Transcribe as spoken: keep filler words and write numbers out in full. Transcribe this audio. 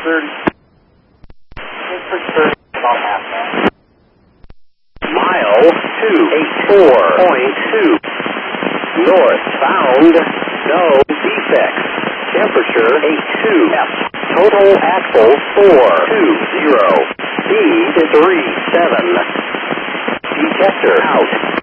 thirty. About half that. Mile two eighty-four point two. Northbound, no defects. Temperature eighty-two. F. Total axle four two zero. Speed three seven. Detector out.